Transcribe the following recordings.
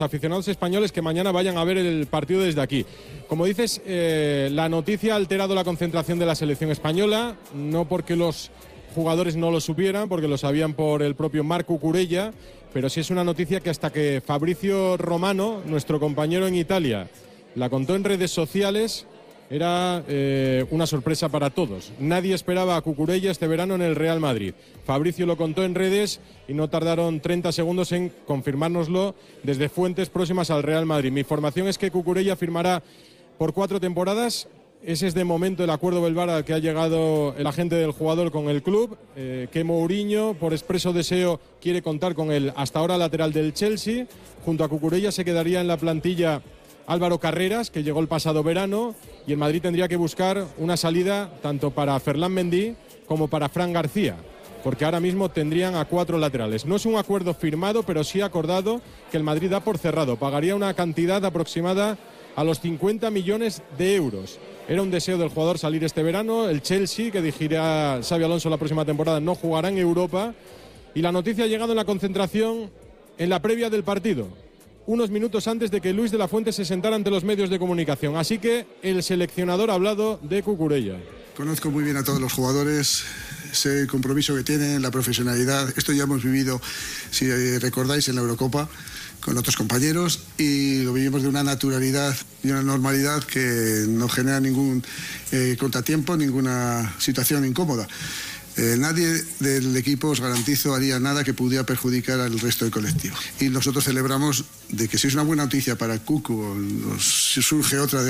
aficionados españoles que mañana vayan a ver el partido desde aquí. Como dices, la noticia ha alterado la concentración de la selección española, no porque los jugadores no lo supieran, porque lo sabían por el propio Marc Cucurella, pero sí es una noticia que hasta que Fabrizio Romano, nuestro compañero en Italia, la contó en redes sociales, era una sorpresa para todos. Nadie esperaba a Cucurella este verano en el Real Madrid. Fabricio lo contó en redes y no tardaron 30 segundos en confirmárnoslo desde fuentes próximas al Real Madrid. Mi información es que Cucurella firmará por 4 temporadas. Ese es de momento el acuerdo verbal al que ha llegado el agente del jugador con el club, que Mourinho, por expreso deseo, quiere contar con el hasta ahora lateral del Chelsea. Junto a Cucurella se quedaría en la plantilla Álvaro Carreras, que llegó el pasado verano, y el Madrid tendría que buscar una salida tanto para Ferland Mendy como para Fran García, porque ahora mismo tendrían a 4 laterales. No es un acuerdo firmado, pero sí acordado que el Madrid da por cerrado. Pagaría una cantidad aproximada a los 50 millones de euros. Era un deseo del jugador salir este verano. El Chelsea, que dirigirá Xabi Alonso la próxima temporada, no jugará en Europa. Y la noticia ha llegado en la concentración en la previa del partido, unos minutos antes de que Luis de la Fuente se sentara ante los medios de comunicación. Así que el seleccionador ha hablado de Cucurella. Conozco muy bien a todos los jugadores, sé el compromiso que tienen, la profesionalidad. Esto ya hemos vivido, si recordáis, en la Eurocopa con otros compañeros, y lo vivimos de una naturalidad y una normalidad que no genera ningún contratiempo, ninguna situación incómoda. Nadie del equipo, os garantizo, haría nada que pudiera perjudicar al resto del colectivo. Y nosotros celebramos de que si es una buena noticia para Cucu, o si surge otra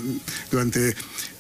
durante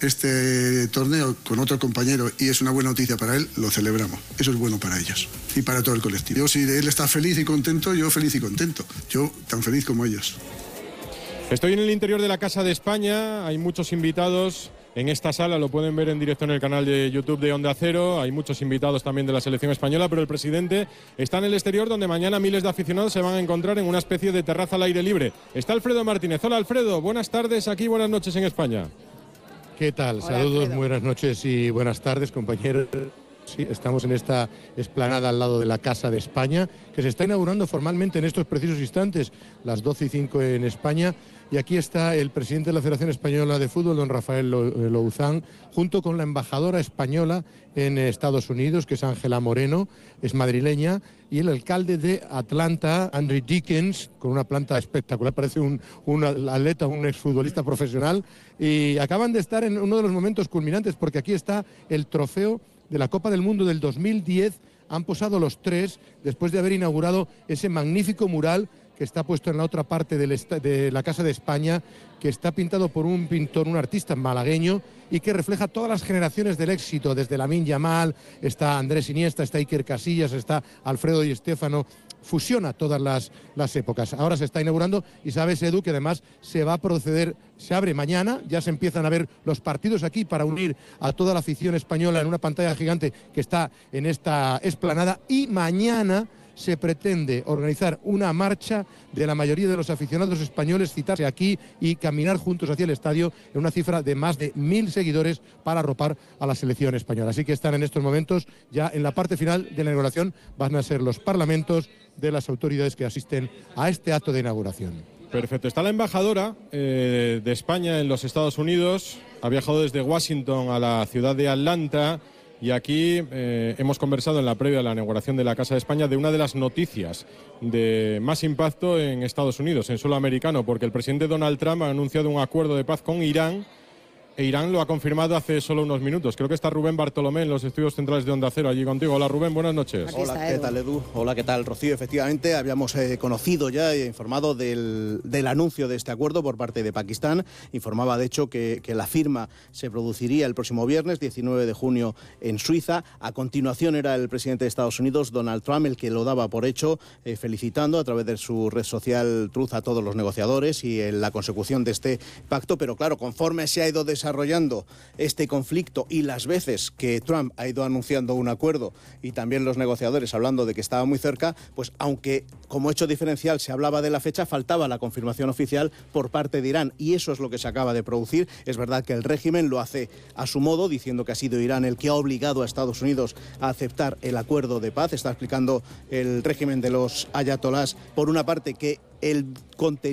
este torneo con otro compañero y es una buena noticia para él, lo celebramos. Eso es bueno para ellos y para todo el colectivo. Yo, si él está feliz y contento, yo feliz y contento. Yo tan feliz como ellos. Estoy en el interior de la Casa de España, hay muchos invitados en esta sala, lo pueden ver en directo en el canal de YouTube de Onda Cero, hay muchos invitados también de la selección española, pero el presidente está en el exterior, donde mañana miles de aficionados se van a encontrar en una especie de terraza al aire libre. Está Alfredo Martínez. Hola Alfredo, buenas tardes aquí, buenas noches en España. ¿Qué tal? Hola, saludos, Alfredo. Muy buenas noches y buenas tardes, compañeros. Sí, estamos en esta explanada al lado de la Casa de España, que se está inaugurando formalmente en estos precisos instantes, las 12:05 en España. Y aquí está el presidente de la Federación Española de Fútbol, don Rafael Louzán, junto con la embajadora española en Estados Unidos, que es Ángela Moreno, es madrileña, y el alcalde de Atlanta, Andrew Dickens, con una planta espectacular, parece un atleta, un exfutbolista profesional. Y acaban de estar en uno de los momentos culminantes, porque aquí está el trofeo de la Copa del Mundo del 2010. Han posado los tres después de haber inaugurado ese magnífico mural que está puesto en la otra parte de la Casa de España, que está pintado por un pintor, un artista malagueño, y que refleja todas las generaciones del éxito, desde Lamine Yamal, está Andrés Iniesta, está Iker Casillas, está Alfredo Di Stéfano, fusiona todas las épocas. Ahora se está inaugurando y sabes, Edu, que además se va a proceder, se abre mañana, ya se empiezan a ver los partidos aquí para unir a toda la afición española en una pantalla gigante que está en esta explanada, y mañana se pretende organizar una marcha de la mayoría de los aficionados españoles, citarse aquí y caminar juntos hacia el estadio en una cifra de más de 1000 seguidores para arropar a la selección española. Así que están en estos momentos ya en la parte final de la inauguración, van a ser los parlamentos de las autoridades que asisten a este acto de inauguración. Perfecto, está la embajadora de España en los Estados Unidos, ha viajado desde Washington a la ciudad de Atlanta. Y aquí hemos conversado en la previa de la inauguración de la Casa de España de una de las noticias de más impacto en Estados Unidos, en suelo americano, porque el presidente Donald Trump ha anunciado un acuerdo de paz con Irán, e Irán lo ha confirmado hace solo unos minutos. Creo que está Rubén Bartolomé en los estudios centrales de Onda Cero, allí contigo. Hola Rubén, buenas noches. Hola, ¿qué tal Edu? Hola, ¿qué tal Rocío? Efectivamente, habíamos conocido ya e informado del anuncio de este acuerdo por parte de Pakistán. Informaba de hecho que la firma se produciría el próximo viernes, 19 de junio, en Suiza. A continuación era el presidente de Estados Unidos, Donald Trump, el que lo daba por hecho, felicitando a través de su red social Truth a todos los negociadores y en la consecución de este pacto. Pero claro, conforme se ha ido desarrollando desarrollando este conflicto y las veces que Trump ha ido anunciando un acuerdo y también los negociadores hablando de que estaba muy cerca, pues aunque como hecho diferencial se hablaba de la fecha, faltaba la confirmación oficial por parte de Irán, y eso es lo que se acaba de producir. Es verdad que el régimen lo hace a su modo, diciendo que ha sido Irán el que ha obligado a Estados Unidos a aceptar el acuerdo de paz. Está explicando el régimen de los ayatolás, por una parte, que el contenido